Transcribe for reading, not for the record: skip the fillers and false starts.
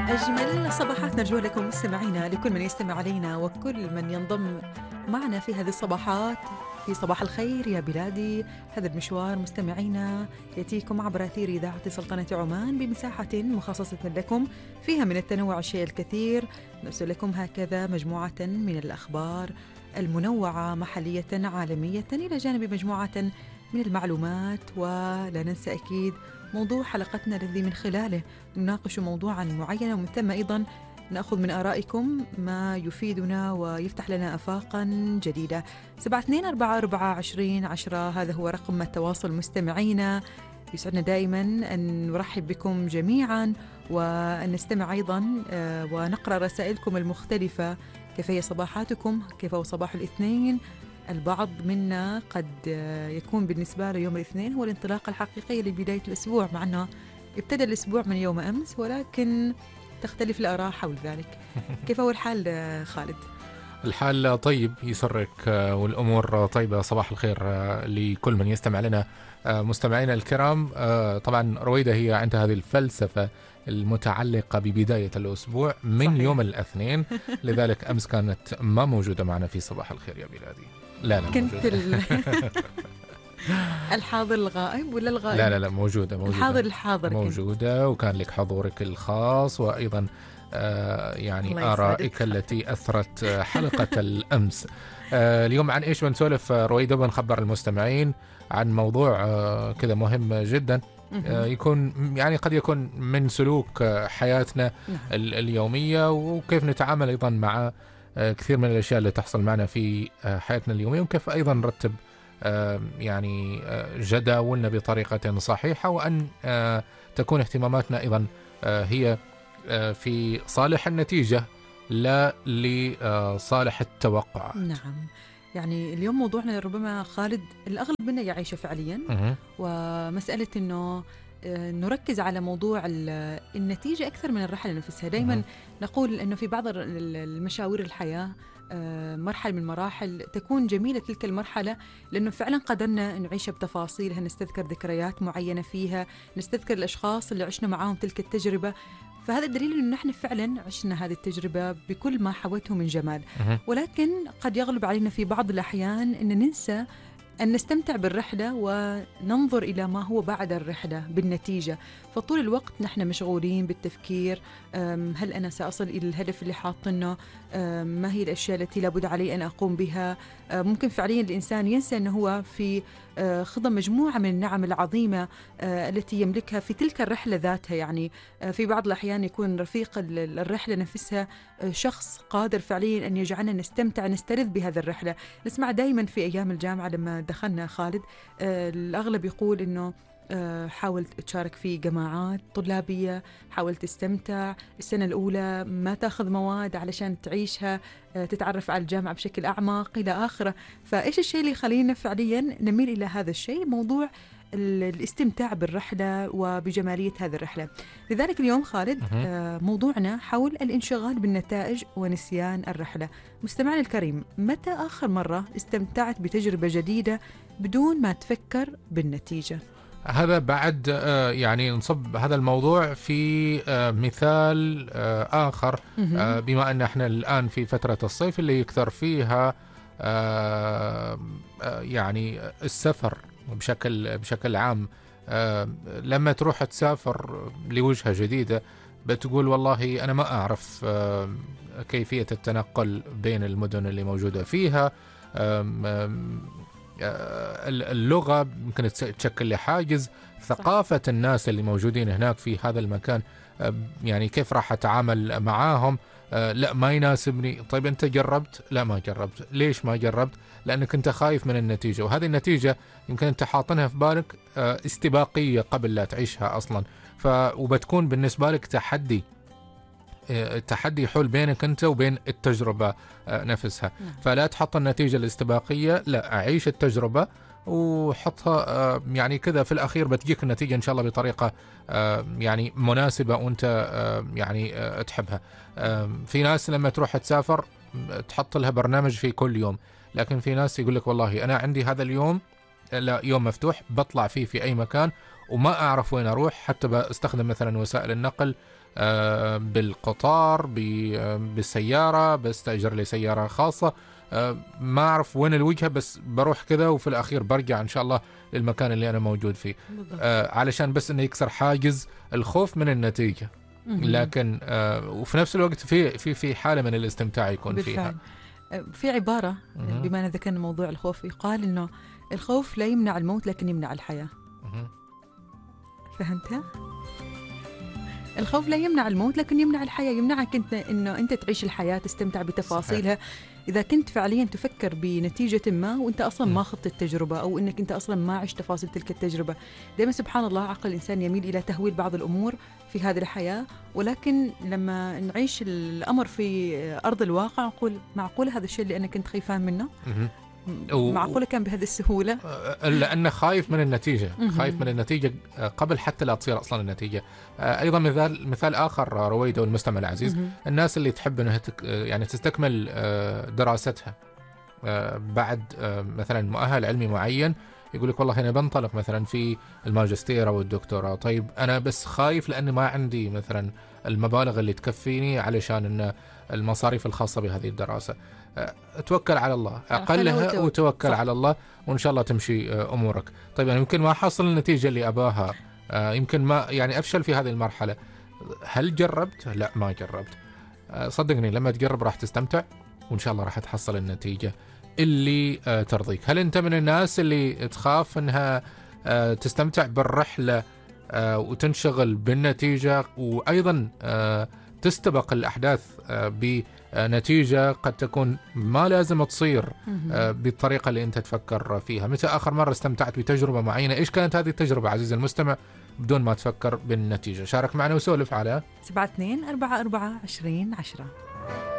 أجمل صباحات نرجو لكم مستمعينا، لكل من يستمع علينا وكل من ينضم معنا في هذه الصباحات في صباح الخير يا بلادي. هذا المشوار مستمعينا يأتيكم عبر أثير إذاعة سلطنة عمان بمساحة مخصصة لكم، فيها من التنوع الشيء الكثير. نرسل لكم هكذا مجموعة من الأخبار المنوعة محلية عالمية، إلى جانب مجموعة من المعلومات، ولا ننسى أكيد موضوع حلقتنا الذي من خلاله نناقش موضوعا معينا، ومن ثم أيضا نأخذ من آرائكم ما يفيدنا ويفتح لنا آفاقا جديدة. 72442010 هذا هو رقم التواصل مستمعينا. يسعدنا دائما أن نرحب بكم جميعا وأن نستمع أيضا ونقرأ رسائلكم المختلفة. كيف هي صباحاتكم؟ كيف هو صباح الاثنين؟ البعض منا قد يكون بالنسبة له يوم الاثنين هو الانطلاقة الحقيقية لبداية الأسبوع، مع أنه ابتدى الأسبوع من يوم أمس، ولكن تختلف الآراء حول ذلك. كيف هو الحال خالد؟ الحال طيب يسرك والأمور طيبة. صباح الخير لكل من يستمع لنا مستمعينا الكرام. طبعا رويدة هي عندها هذه الفلسفة المتعلقة ببداية الأسبوع من صحيح. يوم الاثنين، لذلك أمس كانت ما موجودة معنا في صباح الخير يا بلادي. لا كنت الحاضر الغائب ولا الغائب؟ لا موجودة الحاضر موجودة، وكان لك حضورك الخاص، وأيضا يعني آرائك التي أثرت حلقة الأمس. اليوم عن إيش بنسولف رويدة؟ بنخبر المستمعين عن موضوع كذا مهم جدا، يكون يعني قد يكون من سلوك حياتنا اليومية، وكيف نتعامل أيضا مع كثير من الأشياء اللي تحصل معنا في حياتنا اليومية، وكيف أيضا نرتب يعني جداولنا بطريقة صحيحة، وأن تكون اهتماماتنا أيضا هي في صالح النتيجة لا لصالح التوقعات. نعم، يعني اليوم موضوعنا ربما خالد الأغلب منا يعيشه فعليا، ومسألة أنه نركز على موضوع النتيجة أكثر من الرحلة نفسها. دايما نقول أنه في بعض المشاوير الحياة مرحلة من مراحل تكون جميلة تلك المرحلة، لأنه فعلا قدرنا نعيشها بتفاصيلها، نستذكر ذكريات معينة فيها، نستذكر الأشخاص اللي عشنا معاهم تلك التجربة. فهذا دليل أنه نحن فعلا عشنا هذه التجربة بكل ما حوته من جمال. ولكن قد يغلب علينا في بعض الأحيان أن ننسى أن نستمتع بالرحلة وننظر إلى ما هو بعد الرحلة بالنتيجة. فطول الوقت نحن مشغولين بالتفكير، هل أنا سأصل إلى الهدف اللي حاطنه؟ ما هي الأشياء التي لابد علي أن أقوم بها؟ ممكن فعليا الإنسان ينسى أنه هو في خضم مجموعة من النعم العظيمة التي يملكها في تلك الرحلة ذاتها. يعني في بعض الأحيان يكون رفيق الرحلة نفسها شخص قادر فعليا أن يجعلنا نستمتع نسترد بهذه الرحلة. نسمع دائما في أيام الجامعة لما دخلنا خالد الأغلب يقول أنه حاول تشارك في جماعات طلابية، حاول تستمتع السنة الأولى، ما تأخذ مواد علشان تعيشها، تتعرف على الجامعة بشكل أعمق إلى آخره. فإيش الشيء اللي يخلينا فعليا نميل إلى هذا الشيء؟ موضوع الاستمتاع بالرحلة وبجمالية هذه الرحلة. لذلك اليوم خالد موضوعنا حول الانشغال بالنتائج ونسيان الرحلة. مستمعنا الكريم، متى آخر مرة استمتعت بتجربة جديدة بدون ما تفكر بالنتيجة؟ هذا بعد يعني نصب هذا الموضوع في مثال آخر، بما أن احنا الآن في فترة الصيف اللي يكثر فيها يعني السفر بشكل عام. لما تروح تسافر لوجهة جديدة بتقول والله أنا ما أعرف كيفية التنقل بين المدن اللي موجودة فيها، اللغة ممكن تشكل لي حاجز، ثقافة الناس اللي موجودين هناك في هذا المكان يعني كيف راح أتعامل معاهم؟ لا ما يناسبني. طيب أنت جربت؟ لا ما جربت. ليش ما جربت؟ لأنك أنت خايف من النتيجة، وهذه النتيجة يمكن أنت حاطنها في بالك استباقية قبل لا تعيشها أصلا، وبتكون بالنسبة لك تحدي يحول بينك أنت وبين التجربة نفسها. فلا تحط النتيجة الاستباقية، لا أعيش التجربة وحطها يعني كذا في الأخير بتجيك النتيجة إن شاء الله بطريقة يعني مناسبة وأنت يعني تحبها. في ناس لما تروح تسافر تحط لها برنامج في كل يوم، لكن في ناس يقول لك والله أنا عندي هذا اليوم لا يوم مفتوح بطلع فيه في أي مكان وما أعرف وين أروح، حتى بستخدم مثلا وسائل النقل بالقطار، بالسيارة، بستأجر لي سيارة خاصة، ما أعرف وين الوجهة، بس بروح كذا وفي الأخير برجع إن شاء الله للمكان اللي أنا موجود فيه. علشان بس إنه يكسر حاجز الخوف من النتيجة. لكن وفي نفس الوقت في حالة من الاستمتاع يكون بالفعل. فيها. في عبارة بما أن ذكرنا موضوع الخوف، يقال إنه الخوف لا يمنع الموت لكن يمنع الحياة. فهمتها؟ الخوف لا يمنع الموت لكن يمنع الحياة، يمنعك إنه أنت تعيش الحياة، تستمتع بتفاصيلها. صحيح. إذا كنت فعليا تفكر بنتيجة ما وأنت أصلا ما خضت التجربة، أو إنك أنت أصلا ما عشت تفاصيل تلك التجربة. دائما سبحان الله عقل الإنسان يميل إلى تهويل بعض الأمور في هذه الحياة، ولكن لما نعيش الأمر في أرض الواقع نقول معقول هذا الشيء اللي أنا كنت خايفان منه؟ معقولة كان بهذه السهولة؟ لأنه خايف من النتيجة، خايف من النتيجة قبل حتى لا تصير أصلا النتيجة. أيضا مثال آخر رويدة والمستمع العزيز، الناس اللي تحب أنها يعني تستكمل دراستها بعد مثلا مؤهل علمي معين، يقول لك والله أنا بنطلق مثلا في الماجستير أو الدكتوراه، طيب أنا بس خايف لأني ما عندي مثلا المبالغ اللي تكفيني علشان أن المصاريف الخاصة بهذه الدراسة. توكل على الله، أقلها وتوكل على الله، وإن شاء الله تمشي أمورك. طيب أنا يمكن ما أحصل النتيجة اللي أباها، يمكن ما يعني أفشل في هذه المرحلة، هل جربت؟ لا ما جربت. صدقني لما تجرب راح تستمتع، وإن شاء الله راح تحصل النتيجة اللي ترضيك. هل أنت من الناس اللي تخاف أنها تستمتع بالرحلة وتنشغل بالنتيجة، وأيضا تستبق الأحداث بنتيجة قد تكون ما لازم تصير بالطريقة اللي أنت تفكر فيها؟ متى آخر مرة استمتعت بتجربة معينة؟ إيش كانت هذه التجربة عزيزي المستمع بدون ما تفكر بالنتيجة؟ شارك معنا وسولف على 7244 2010.